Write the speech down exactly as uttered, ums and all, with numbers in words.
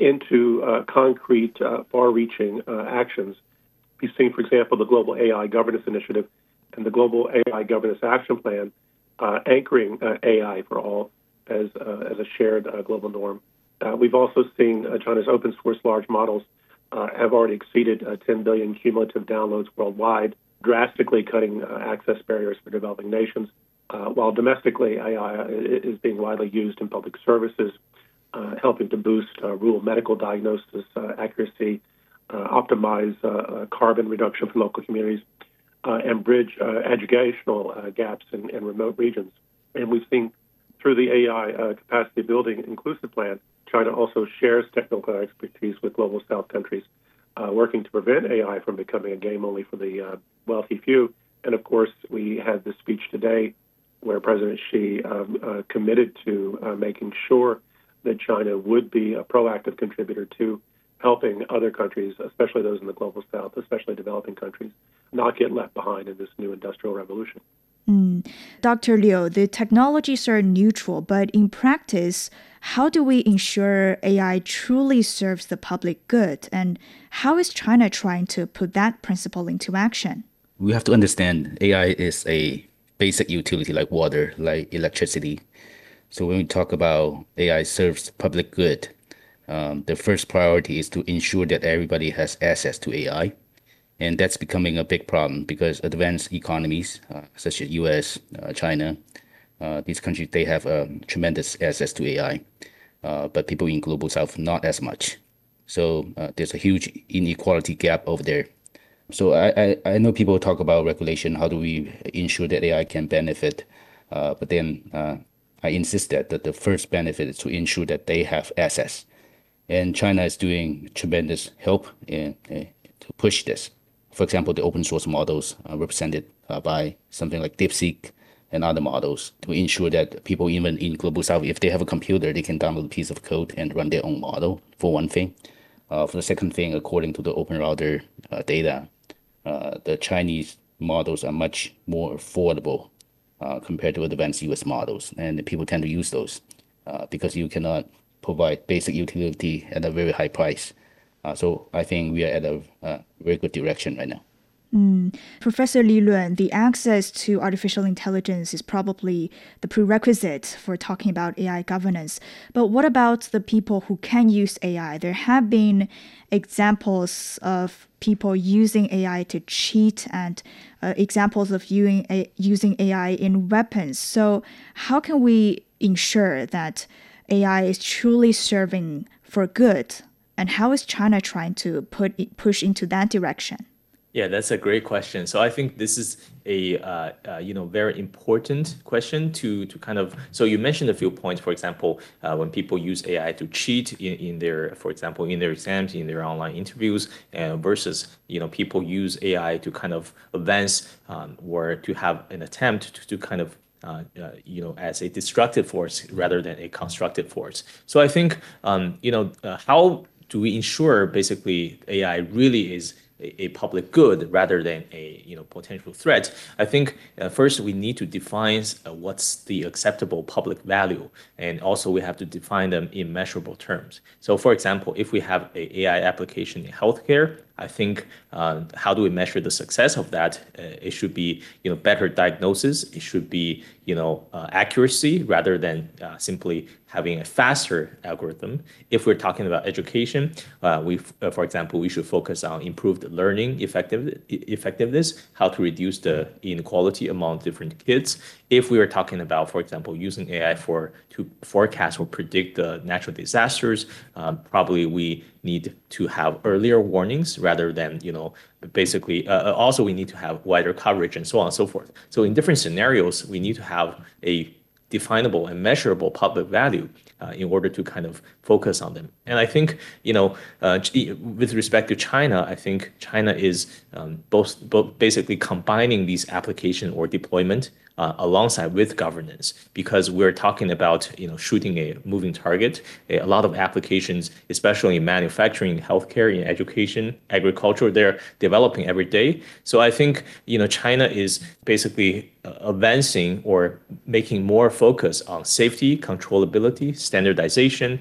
into uh, concrete, uh, far-reaching uh, actions. We've seen, for example, the Global A I Governance Initiative and the Global A I Governance Action Plan uh, anchoring uh, A I for all as, uh, as a shared uh, global norm. Uh, we've also seen uh, China's open source large models uh, have already exceeded uh, ten billion cumulative downloads worldwide, drastically cutting uh, access barriers for developing nations, uh, while domestically A I is being widely used in public services, uh, helping to boost uh, rural medical diagnosis uh, accuracy, uh, optimize uh, uh, carbon reduction for local communities, uh, and bridge uh, educational uh, gaps in, in remote regions. And we've seen through the A I uh, capacity building inclusive plan, China also shares technical expertise with Global South countries, uh, working to prevent A I from becoming a game only for the uh, wealthy few. And of course, we had the speech today where President Xi um, uh, committed to uh, making sure that China would be a proactive contributor to helping other countries, especially those in the Global South, especially developing countries, not get left behind in this new industrial revolution. Mm. Doctor Liu, the technologies are neutral, but in practice, how do we ensure A I truly serves the public good? And how is China trying to put that principle into action? We have to understand A I is a basic utility like water, like electricity. So when we talk about A I serves public good, um, the first priority is to ensure that everybody has access to A I. And that's becoming a big problem because advanced economies, uh, such as U S, uh, China, uh, these countries, they have um, tremendous access to A I, uh, but people in Global South, not as much. So uh, there's a huge inequality gap over there. So I, I, I know people talk about regulation, how do we ensure that A I can benefit, uh, but then uh, I insist that, that the first benefit is to ensure that they have access. And China is doing tremendous help in, uh, to push this. For example, the open source models uh, represented uh, by something like DeepSeek and other models to ensure that people even in Global South, if they have a computer, they can download a piece of code and run their own model, for one thing. Uh, for the second thing, according to the Open Router uh, data, uh, the Chinese models are much more affordable uh, compared to advanced U S models. And people tend to use those uh, because you cannot provide basic utility at a very high price. Uh, so I think we are at a uh, very good direction right now. Mm. Professor Li Luan, the access to artificial intelligence is probably the prerequisite for talking about A I governance. But what about the people who can use A I? There have been examples of people using A I to cheat and uh, examples of using, a, using A I in weapons. So how can we ensure that A I is truly serving for good? And how is China trying to put push into that direction? Yeah, that's a great question. So I think this is a uh, uh, you know very important question to to kind of. So you mentioned a few points. For example, uh, when people use A I to cheat in, in their, for example, in their exams, in their online interviews, uh, versus you know people use A I to kind of advance um, or to have an attempt to, to kind of Uh, uh, you know, as a destructive force rather than a constructive force. So I think, um, you know, uh, how do we ensure basically A I really is a, a public good rather than a, you know, potential threat? I think uh, first we need to define uh, what's the acceptable public value, and also we have to define them in measurable terms. So for example, if we have a AI application in healthcare, I think uh, how do we measure the success of that? Uh, it should be, you know, better diagnosis. It should be, you know, uh, accuracy rather than uh, simply having a faster algorithm. If we're talking about education, uh, we, uh, for example, we should focus on improved learning effective, effectiveness, how to reduce the inequality among different kids. If we are talking about, for example, using A I for to forecast or predict the natural disasters, um, probably we need to have earlier warnings rather than, you know, basically, uh, also we need to have wider coverage and so on and so forth. So in different scenarios, we need to have a definable and measurable public value uh, in order to kind of focus on them. And I think, you know, uh, with respect to China, I think China is um, both, both basically combining these application or deployment uh, alongside with governance, because we're talking about, you know, shooting a moving target. A, a lot of applications, especially in manufacturing, healthcare, in education, agriculture, they're developing every day. So I think, you know, China is basically uh, advancing or making more focus on safety, controllability, standardization,